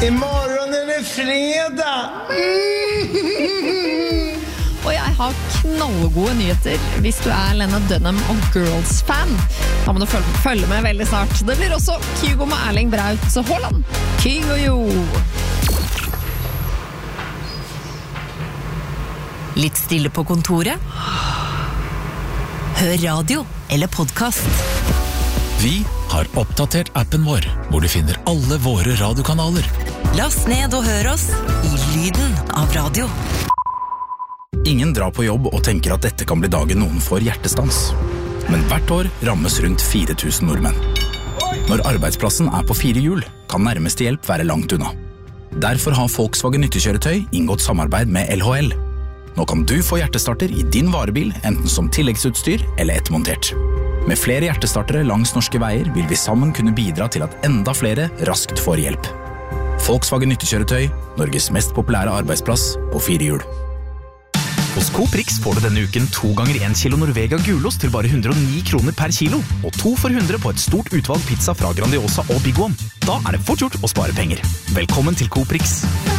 Imorgon det fredag. Og jeg har knallgode nyheter hvis du Lena Dunham og Girls-fan. Da må du følge med veldig snart. Det blir også Kygo med Erling Braut Haaland. Kygo jo! Litt stille på kontoret? Hør radio eller podcast. Vi har oppdatert appen vår, hvor du finner alle våre radiokanaler. Last ned og hør oss i lyden av radio. Ingen drar på jobb og tenker at dette kan bli dagen noen får hjertestans. Men hvert år rammes rundt 4000 nordmenn. Når arbeidsplassen på 4 hjul, kan nærmeste hjelp være langt unna. Derfor har Volkswagen nyttekjøretøy inngått samarbeid med LHL. Nå kan du få hjertestarter i din varebil, enten som tilleggsutstyr eller ettmontert. Med flere hjertestartere langs norske veier vil vi sammen kunne bidra til at enda flere raskt får hjelp. Volkswagen nyttekjøretøy, Norges mest populære arbeidsplass på 4 hjul. Hos Coop Rix får du denne uken 2 ganger 1 kilo Norvega gulost til bare 109 kroner per kilo, og 2 for 100 på et stort utvalg pizza fra Grandiosa og Big One. Da det fort gjort å spare penger. Velkommen til Coop Rix.